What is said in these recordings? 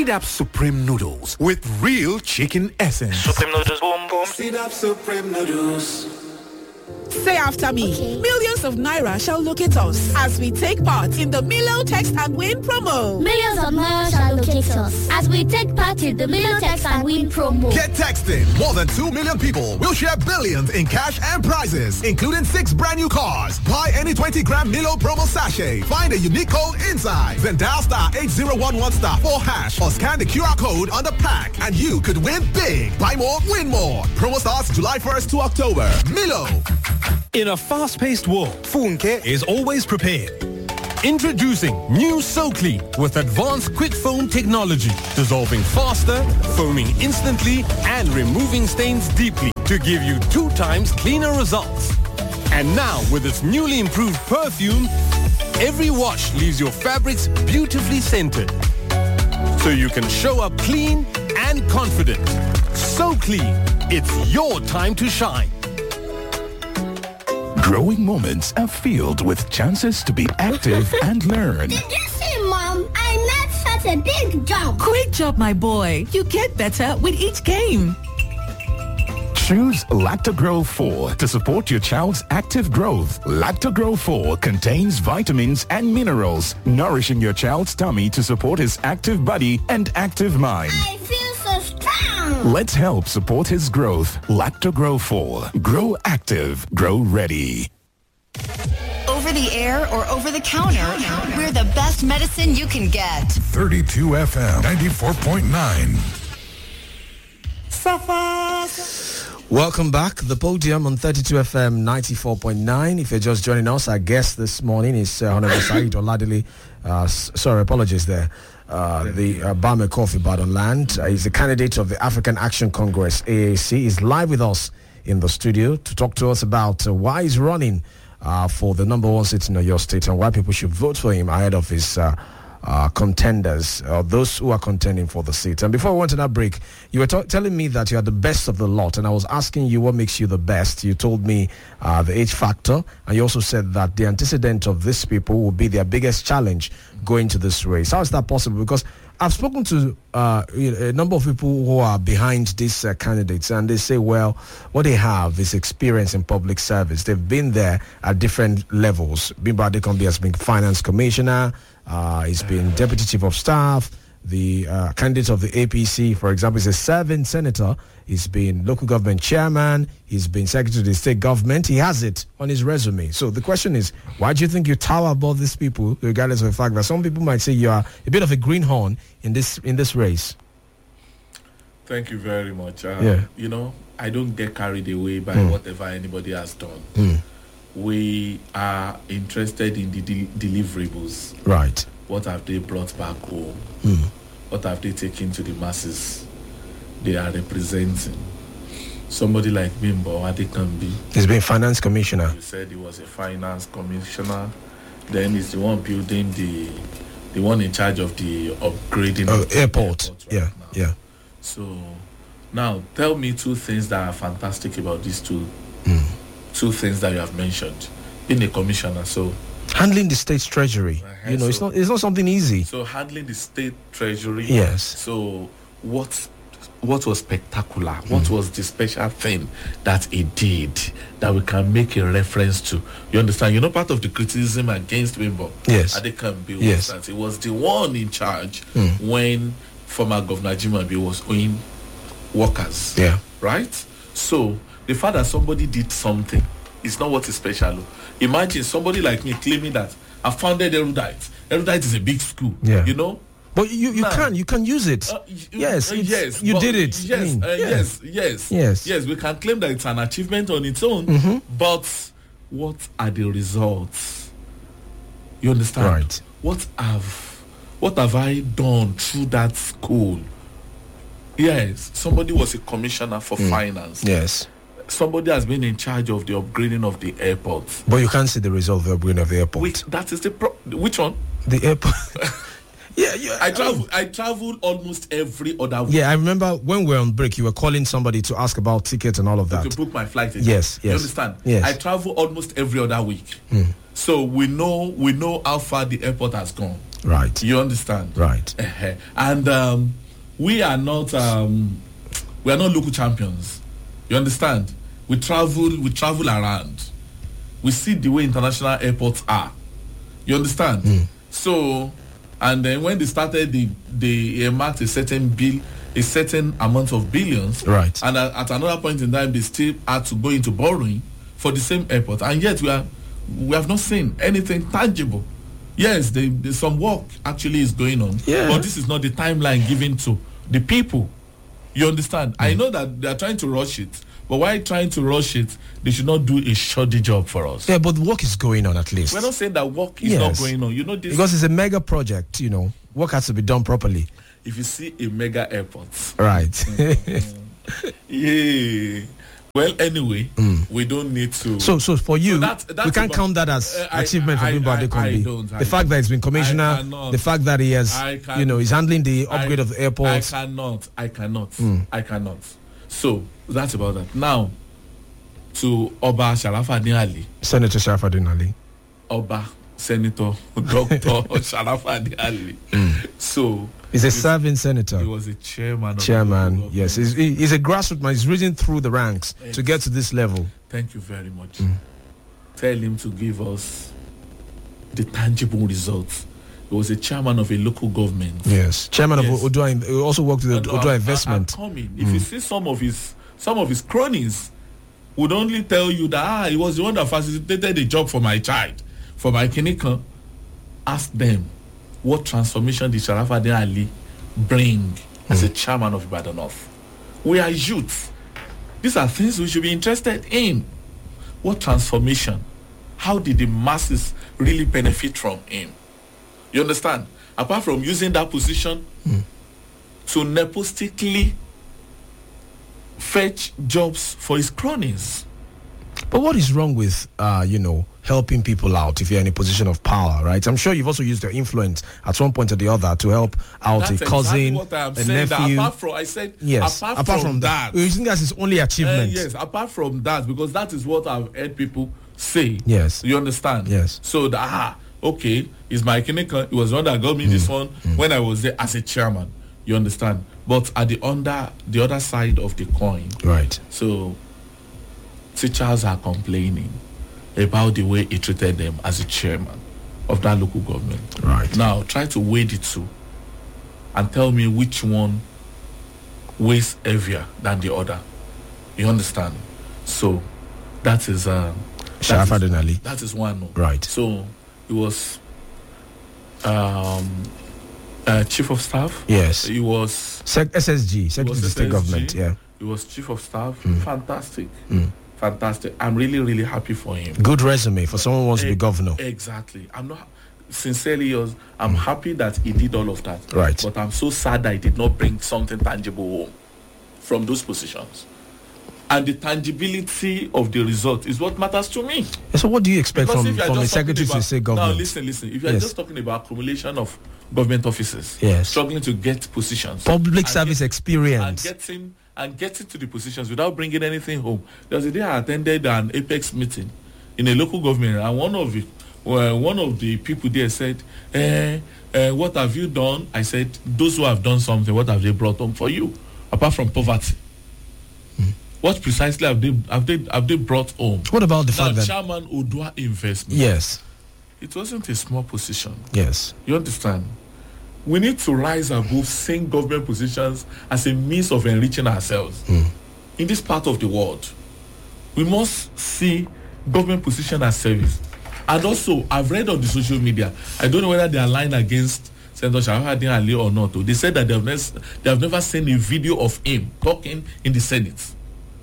Seed Up Supreme Noodles with real chicken essence. Supreme Noodles, boom boom. Seed Up Supreme Noodles. Say after me. Okay. Millions of Naira shall locate us as we take part in the Milo Text and Win promo. Millions of Naira shall locate us as we take part in the Milo Text and Win promo. Get texting. More than 2 million people will share billions in cash and prizes, including 6 brand new cars. Buy any 20-gram Milo promo sachet. Find a unique code inside. Then dial star 8011 star 4 hash or scan the QR code on the pack and you could win big. Buy more, win more. Promo starts July 1st to October. Milo. In a fast-paced world, Funke is always prepared. Introducing new SoClean with advanced quick foam technology, dissolving faster, foaming instantly, and removing stains deeply to give you 2 times cleaner results. And now, with its newly improved perfume, every wash leaves your fabrics beautifully scented. So you can show up clean and confident. So clean, it's your time to shine. Growing moments are filled with chances to be active and learn. Did you see, Mom? I made such a big jump. Great job, my boy. You get better with each game. Choose Lactogro 4 to support your child's active growth. Lactogro 4 contains vitamins and minerals, nourishing your child's tummy to support his active body and active mind. I feel so strong. Let's help support his growth. Lactogro 4. Grow active. Grow ready. Over the air or over the counter, we're the best medicine you can get. 32 FM 94.9. Welcome back. The podium on 32 FM 94.9. If you're just joining us, our guest this morning is Honorable Said Oladele. Apologies there. The Bame Coffee Badon Land. He's the candidate of the African Action Congress, AAC. He's live with us in the studio to talk to us about why he's running for the number 1 seat in your state and why people should vote for him ahead of his contenders, those who are contending for the seat. And before we went to that break, you were telling me that you are the best of the lot, and I was asking you what makes you the best. You told me the age factor, and you also said that the antecedent of these people will be their biggest challenge going to this race. How is that possible? Because I've spoken to a number of people who are behind these candidates, and they say, well, what they have is experience in public service. They've been there at different levels. Bimba Adekombi has been finance commissioner. He's been deputy chief of staff. The candidate of the APC, for example, is a serving senator. He's been local government chairman. He's been secretary to the state government. He has it on his resume. So the question is, why do you think you tower above these people, regardless of the fact that some people might say you are a bit of a greenhorn in this race? Thank you very much. You know, I don't get carried away by whatever anybody has done. We are interested in the deliverables. Right. What have they brought back home? What have they taken to the masses they are representing? Somebody like Bimbo Adekombi. He's been finance commissioner. You said he was a finance commissioner. Then he's the one building the one in charge of the upgrading of the airport. Yeah. So now tell me 2 things that are fantastic about these 2 things that you have mentioned. Being a commissioner, so handling the state's treasury, it's not something easy. So handling the state treasury, yes. So what was spectacular? What was the special thing that he did that we can make a reference to? You understand? Part of the criticism against Bimbo, yes, Adekombi was that he was the one in charge when former Governor Jimabi was owing workers. Yeah, right. So the fact that somebody did something is not what is special. Imagine somebody like me claiming that I founded Erudite. Erudite is a big school. Yeah. But you can use it. Yes, you did it. Yes. We can claim that it's an achievement on its own. But what are the results? You understand? Right. What have I done through that school? Yes, somebody was a commissioner for finance. Yes. Somebody has been in charge of the upgrading of the airport. But you can't see the result of the upgrading of the airport. That is which one? The airport. Yeah. I travel almost every other week. Yeah, I remember when we were on break, you were calling somebody to ask about tickets and all of that. To book my flight. Yes. You understand? Yes. I travel almost every other week. So we know how far the airport has gone. Right. You understand? Right. And we are not local champions. You understand? We travel around. We see the way international airports are. You understand? So, and then when they started, they earmarked a certain amount of billions. Right. And at another point in time, they still had to go into borrowing for the same airport. And yet we have not seen anything tangible. Yes, there's some work actually is going on. Yeah. But this is not the timeline given to the people. You understand? I know that they are trying to rush it. But while trying to rush it, they should not do a shoddy job for us. Yeah, but work is going on at least. We're not saying that work is not going on. You know this because it's a mega project. You know, work has to be done properly. If you see a mega airport, right? Yeah. Well, anyway, we don't need to. So for you, that's we can't count that as achievement for Bimbo Adekunbi. The fact that he's been commissioner, the fact that he has, he's handling the upgrade of the airport. I cannot. So that's about that. Now, to Oba Sharafaddin Ali. Senator Sharafaddin Ali. Oba, Senator Dr. Sharafaddin Ali. So he's a serving senator. He was a chairman. Yes. He's a grassroots man. He's reaching through the ranks to get to this level. Thank you very much. Tell him to give us the tangible results. He was a chairman of a local government. Yes, chairman of Odua. He also worked with Odua Investment. If you see some of his cronies, would only tell you that he was the one that facilitated the job for my child, for my Kinika. Ask them, what transformation did Sharafaddin Ali bring as a chairman of Ibadan North? We are youth. These are things we should be interested in. What transformation? How did the masses really benefit from him? You understand? Apart from using that position to nepotistically fetch jobs for his cronies. But what is wrong with, helping people out if you're in a position of power, right? I'm sure you've also used your influence at one point or the other to help out a cousin, a nephew. Apart from that, you think that's his only achievement? Yes, apart from that, because that is what I've heard people say. Yes. You understand? Yes. So okay, it's my clinical. It was the one that got me this one when I was there as a chairman. You understand? But at the other side of the coin, right? So teachers are complaining about the way he treated them as a chairman of that local government. Right. Now try to weigh the two and tell me which one weighs heavier than the other. You understand? So that is Sharafaddin Ali. That is one. Right. So he was chief of staff. Yes. He was SSG, Secretary of State Government. Yeah. He was chief of staff. Fantastic. Fantastic. I'm really, really happy for him. Good resume for someone who wants to be governor. Exactly. I'm not sincerely. I'm happy that he did all of that. Right. But I'm so sad that he did not bring something tangible home from those positions. And the tangibility of the result is what matters to me. So what do you expect from the Secretary of State Government? Now listen. If you're just talking about accumulation of government offices, struggling to get positions, public service experience, and getting to the positions without bringing anything home. There was a day I attended an Apex meeting in a local government, and one of the people there said, what have you done? I said, those who have done something, what have they brought home for you apart from poverty? What precisely have they brought home? What about the fact that Chairman Odua Investment? Yes, it wasn't a small position. Yes, you understand. We need to rise above seeing government positions as a means of enriching ourselves. In this part of the world, we must see government position as service. And also, I've read on the social media, I don't know whether they are lying against Senator Sharafaddin Ali or not. They said that they have never seen a video of him talking in the Senate.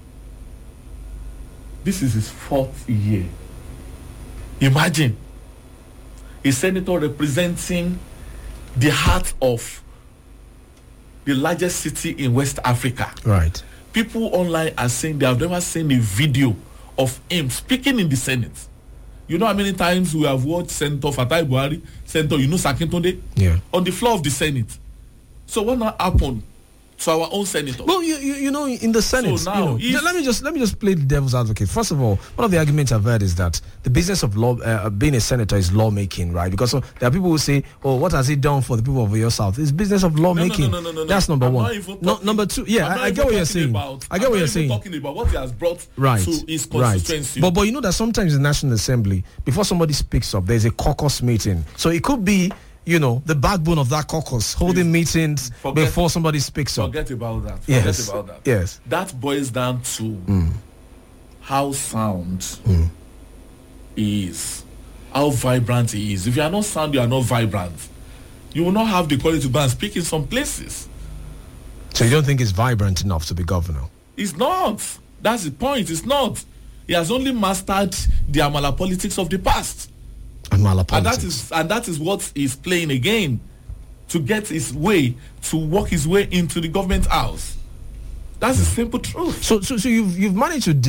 This is his 4th year. Imagine a senator representing the heart of the largest city in West Africa. Right. People online are saying they have never seen a video of him speaking in the Senate. You know how many times we have watched Senator Fatai Buhari, Senator Sakintonde, on the floor of the Senate. So what now happened to our own senators. Well, you know, in the Senate, so now, let me just play the devil's advocate. First of all, one of the arguments I've heard is that the business of law, being a senator, is lawmaking, right? Because there are people who say, "Oh, what has he done for the people of your South?" It's business of lawmaking. No. That's number one. Number two, I get what you're saying. I get what you're saying. Talking about what he has brought to his constituency. But you know that sometimes in the National Assembly, before somebody speaks up, there's a caucus meeting. So it could be, you know, the backbone of that caucus holding meetings before somebody speaks up. Forget about that. Yes. Yes. That boils down to how sound he is, how vibrant he is. If you are not sound, you are not vibrant. You will not have the quality to go and speak in some places. So you don't think he's vibrant enough to be governor? It's not. That's the point. It's not. He has only mastered the Amala politics of the past. Amala politics. And that is what he's playing again, to get his way, to work his way into the government house. That's the simple truth. So you've managed to